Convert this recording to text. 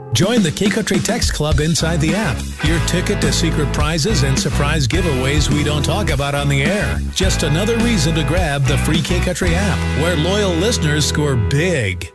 Join the K-Country Text Club inside the app. Your ticket to secret prizes and surprise giveaways we don't talk about on the air. Just another reason to grab the free K-Country app, where loyal listeners score big.